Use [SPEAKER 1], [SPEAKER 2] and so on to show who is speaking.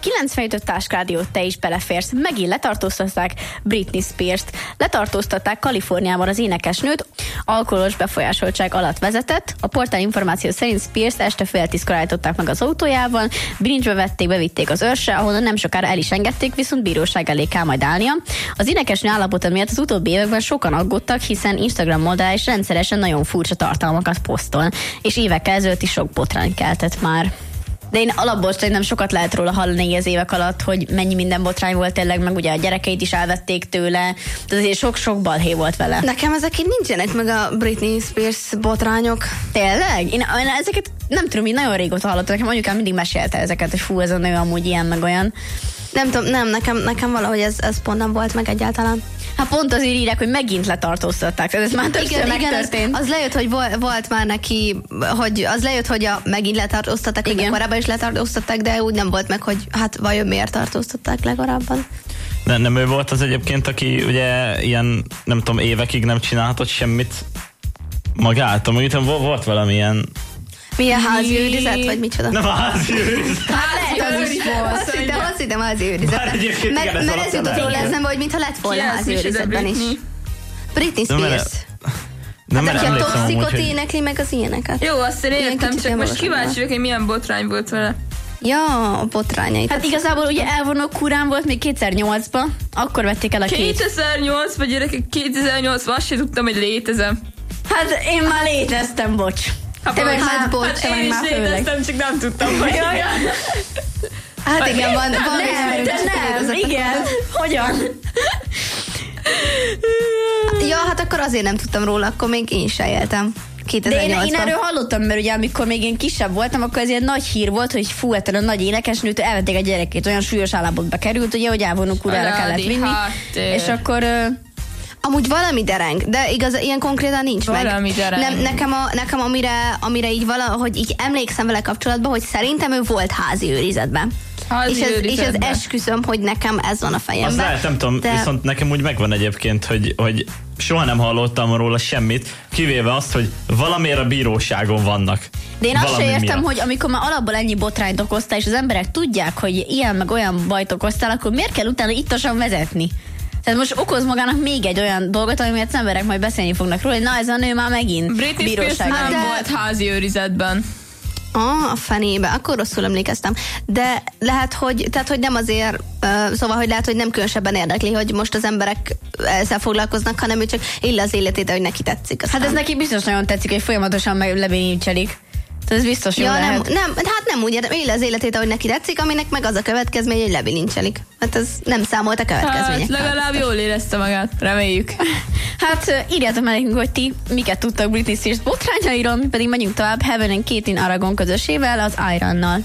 [SPEAKER 1] 95 táskrádiót te is beleférsz. Megint letartóztatták Britney Spears-t. Letartóztatták Kaliforniában az énekesnőt, alkoholos befolyásoltság alatt vezetett. A portál információ szerint Spears este fél 10-kor állították meg az autójával, bilincsbe bevitték az őrsre, ahonnan nem sokára el is engedték, viszont bíróság elé kell majd állnia. Az énekesnő állapota miatt az utóbbi években sokan aggódtak, hiszen Instagram oldalán is rendszeresen nagyon furcsa tartalmakat posztol, és évekkel ezelőtt is sok botrány keltett már. De én alapból nem sokat lehet róla hallani az évek alatt, hogy mennyi minden botrány volt tényleg, meg ugye a gyerekeit is elvették tőle, de azért sok-sok balhé volt vele.
[SPEAKER 2] Nekem ezek így nincsenek meg a Britney Spears botrányok.
[SPEAKER 1] Tényleg? Én ezeket nem tudom, én nagyon régóta hallottam, nekem anyukám mindig mesélte ezeket, hogy fú, ez a nő amúgy ilyen, meg olyan.
[SPEAKER 2] Nem tudom, nekem valahogy ez pont nem volt meg egyáltalán.
[SPEAKER 1] Hát pont azért írják, hogy megint letartóztatták. Ez már többször megtörtént.
[SPEAKER 2] Az lejött, hogy volt már neki, hogy az lejött, hogy megint letartóztatták, hogy korábban is letartóztatták, de úgy nem volt meg, hogy hát vajon miért tartóztatták legalábban.
[SPEAKER 3] Nem ő volt az egyébként, aki ugye ilyen, nem tudom, évekig nem csinálhatott semmit magától. Mondjuk volt valamilyen...
[SPEAKER 2] Milyen házi őrizet, vagy micsoda?
[SPEAKER 3] Nem a házi őrizet.
[SPEAKER 2] Hát lehet, az is volt. Azt hittem házi őrizet. Mert ez jutott róla eszembe, hogy mintha lett volna házi őrizetben is. Britney Spears. Hát aki a toxikot énekli meg az ilyeneket.
[SPEAKER 4] Jó, azt én értem, csak most kíváncsi vagyok, hogy milyen botrány volt vele.
[SPEAKER 2] Ja, a botrányait.
[SPEAKER 1] Hát igazából ugye elvonó kurán volt még 2008-ban, akkor vették el a
[SPEAKER 4] 2008-ban, gyerekek, 2008-ban azt sem tudtam, hogy létezem.
[SPEAKER 1] Hát én már léteztem, bocs.
[SPEAKER 4] Te meg hát bocs, te meg már léteztem, csak nem tudtam, hogy
[SPEAKER 2] hát igen, van
[SPEAKER 1] nem, igen. Hogyan?
[SPEAKER 2] Ja, hát akkor azért nem tudtam róla, akkor még én sem éltem. 2008-ban.
[SPEAKER 1] De én erről hallottam, mert ugye amikor még én kisebb voltam, akkor ez ilyen nagy hír volt, hogy fú, a nagy énekesnőtől elvették a gyerekét, olyan súlyos állapotba került, ugye, hogy elvonó kurára kellett vinni. És akkor...
[SPEAKER 2] Amúgy valami dereng, de igaz, ilyen konkrétan nincs
[SPEAKER 4] valami
[SPEAKER 2] meg.
[SPEAKER 4] Dereng.
[SPEAKER 2] Nekem amire így valahogy így emlékszem vele kapcsolatban, hogy szerintem ő volt házi őrizetben. És ez esküszöm, hogy nekem ez van a fejemben.
[SPEAKER 3] Az lehet, nem tudom, viszont nekem úgy megvan egyébként, hogy soha nem hallottam róla semmit, kivéve azt, hogy valamiért a bíróságon vannak.
[SPEAKER 1] De én azt sem értem, hogy amikor már alapból ennyi botrányt okoztál, és az emberek tudják, hogy ilyen meg olyan bajt okoztál, akkor miért kell utána ittasan vezetni? Tehát most okoz magának még egy olyan dolgot, amiért az emberek majd beszélni fognak róla, hogy na ez a nő már megint
[SPEAKER 4] Britney Spears nem volt házi őrizetben.
[SPEAKER 2] A fenébe, akkor rosszul emlékeztem. De lehet, hogy nem azért, szóval, hogy lehet, hogy nem különösebben érdekli, hogy most az emberek ezzel foglalkoznak, hanem ő csak él az életét, hogy neki tetszik. Aztán.
[SPEAKER 1] Hát ez neki biztos nagyon tetszik, hogy folyamatosan levénincselik. Ez biztos jó lehet.
[SPEAKER 2] Nem úgy értem, él az életét, ahogy neki tetszik, aminek meg az a következmény, hogy lebilincselik. Hát ez nem számolt a következményekkel.
[SPEAKER 4] Hát legalább jól érezte magát, reméljük.
[SPEAKER 1] Hát írjátok meg nekünk, hogy ti miket tudtak Britney Spears botrányairól, mi pedig megyünk tovább Heaven and Kate in Aragon közösével, az Ironnal.